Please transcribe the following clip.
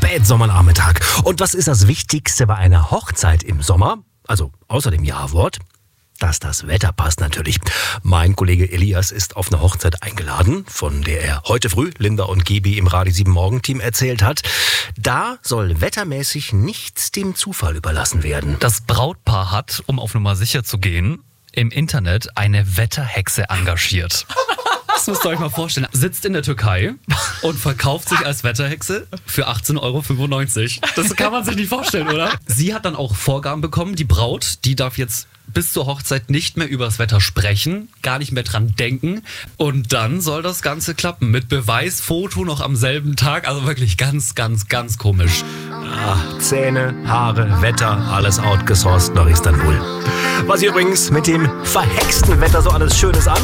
Spätsommernachmittag. Und was ist das Wichtigste bei einer Hochzeit im Sommer? Also außer dem Ja-Wort? Dass das Wetter passt natürlich. Mein Kollege Elias ist auf eine Hochzeit eingeladen, von der er heute früh Linda und Gibi im Radio 7 Morgenteam erzählt hat. Da soll wettermäßig nichts dem Zufall überlassen werden. Das Brautpaar hat, um auf Nummer sicher zu gehen, im Internet eine Wetterhexe engagiert. Das müsst ihr euch mal vorstellen. Sitzt in der Türkei und verkauft sich als Wetterhexe für 18,95 €. Das kann man sich nicht vorstellen, oder? Sie hat dann auch Vorgaben bekommen. Die Braut, die darf jetzt bis zur Hochzeit nicht mehr über das Wetter sprechen, gar nicht mehr dran denken. Und dann soll das Ganze klappen. Mit Beweisfoto noch am selben Tag. Also wirklich ganz, ganz, ganz komisch. Zähne, Haare, Wetter, alles outgesourced nach Istanbul. Was übrigens mit dem verhexten Wetter so alles Schönes an?